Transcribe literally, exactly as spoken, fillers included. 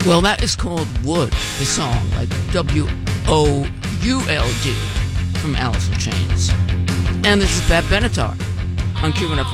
Well, that is called Would, the song, like W O U L D, from Alice in Chains. And this is Pat Benatar on Cuban